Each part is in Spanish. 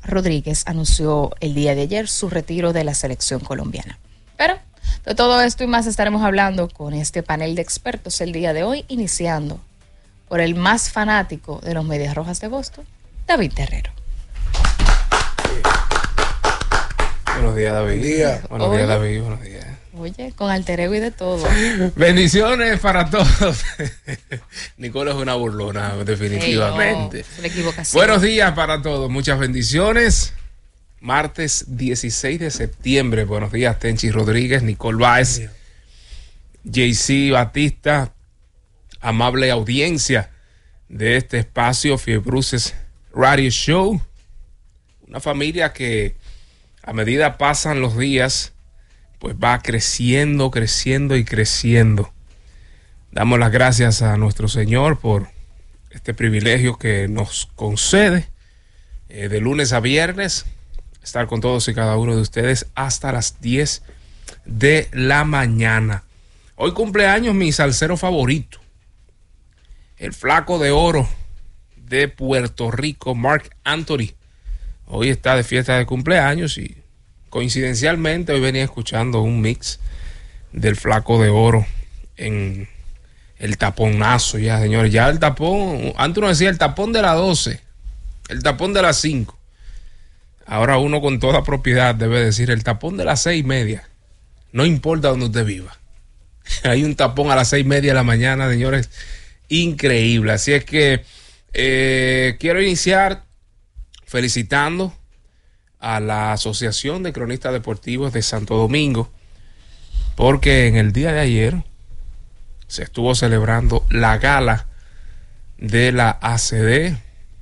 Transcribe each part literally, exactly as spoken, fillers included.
Rodríguez anunció el día de ayer su retiro de la selección colombiana. Pero de todo esto y más estaremos hablando con este panel de expertos el día de hoy, iniciando por el más fanático de los Medias Rojas de Boston, David Terrero. Buenos días, David. Buen día. Buenos Oye. días, David. Buenos días. Oye, con alter ego y de todo. Bendiciones para todos. Nicole es una burlona, definitivamente. Ey, no, es la equivocación. Buenos días para todos. Muchas bendiciones. Martes dieciséis de septiembre. Buenos días, Tenchi Rodríguez, Nicole Báez, J C Batista, amable audiencia de este espacio, Fiebruces Radio Show. Una familia que a medida pasan los días, pues va creciendo, creciendo y creciendo. Damos las gracias a nuestro Señor por este privilegio que nos concede eh, de lunes a viernes, estar con todos y cada uno de ustedes hasta las diez de la mañana. Hoy cumpleaños mi salsero favorito, el flaco de oro de Puerto Rico, Marc Anthony. Hoy está de fiesta de cumpleaños y coincidencialmente hoy venía escuchando un mix del flaco de oro en el taponazo ya, señores. Ya el tapón, antes uno decía el tapón de las doce, el tapón de las cinco. Ahora uno con toda propiedad debe decir el tapón de las seis y media. No importa donde usted viva. Hay un tapón a las seis y media de la mañana, señores. Increíble. Así es que eh, quiero iniciar felicitando a la Asociación de Cronistas Deportivos de Santo Domingo, porque en el día de ayer se estuvo celebrando la gala de la A C D,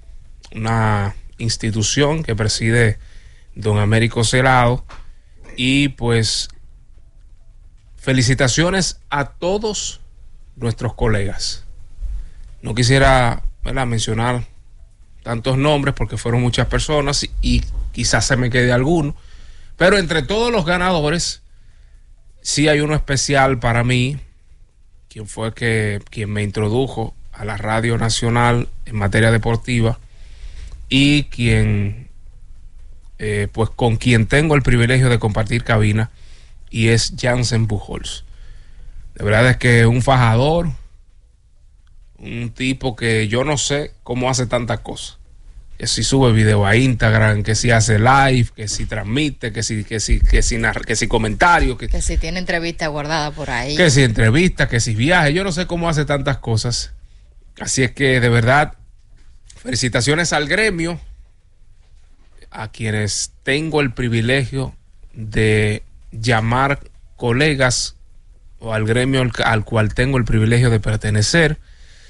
una institución que preside don Américo Celado, y pues felicitaciones a todos nuestros colegas. No quisiera, ¿verdad?, mencionar tantos nombres porque fueron muchas personas y, y quizás se me quede alguno, pero entre todos los ganadores sí hay uno especial para mí, quien fue que quien me introdujo a la Radio Nacional en materia deportiva y quien eh, pues con quien tengo el privilegio de compartir cabina, y es Jansen Pujols. De verdad es que un fajador, un tipo que yo no sé cómo hace tantas cosas. Que si sube video a Instagram, que si hace live, que si transmite, que si, que si, que si, narra, que si comentarios, que, Que si tiene entrevista guardada por ahí. que si entrevista, que si viaje. Yo no sé cómo hace tantas cosas. Así es que de verdad, felicitaciones al gremio, a quienes tengo el privilegio de llamar colegas, o al gremio al, al cual tengo el privilegio de pertenecer.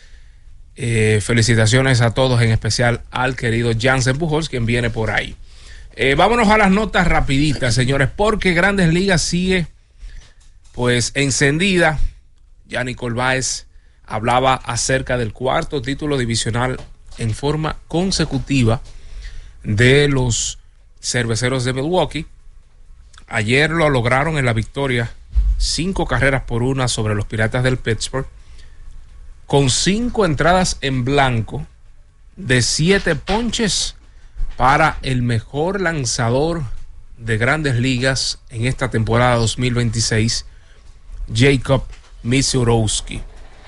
Eh, felicitaciones a todos, en especial al querido Jansen Pujols, quien viene por ahí. Eh, vámonos a las notas rapiditas, señores, porque Grandes Ligas sigue pues encendida. Ya Nicole Báez hablaba acerca del cuarto título divisional en forma consecutiva de los Cerveceros de Milwaukee. Ayer lo lograron en la victoria, cinco carreras por una sobre los Piratas del Pittsburgh, con cinco entradas en blanco de siete ponches para el mejor lanzador de Grandes Ligas en esta temporada dos mil veintiséis, Jacob Misiorowski.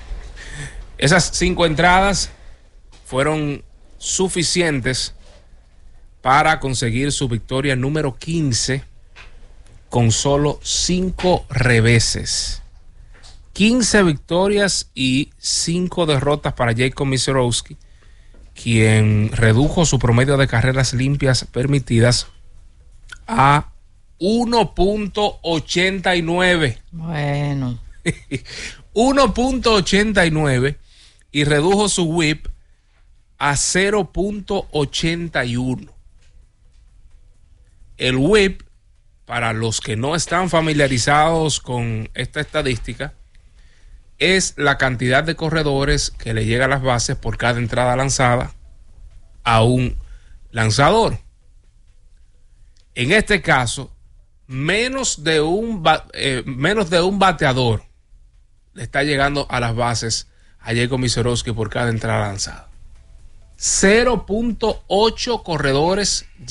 Esas cinco entradas fueron suficientes para conseguir su victoria número quince con solo cinco reveses. quince victorias y cinco derrotas para Jacob Misiorowski, quien redujo su promedio de carreras limpias permitidas a uno punto ochenta y nueve. Bueno. uno punto ochenta y nueve y redujo su whip a cero punto ochenta y uno. El whip, para los que no están familiarizados con esta estadística, es la cantidad de corredores que le llega a las bases por cada entrada lanzada a un lanzador. En este caso, menos de un, eh, menos de un bateador le está llegando a las bases a Jacob Misiorowski por cada entrada lanzada. cero punto ocho corredores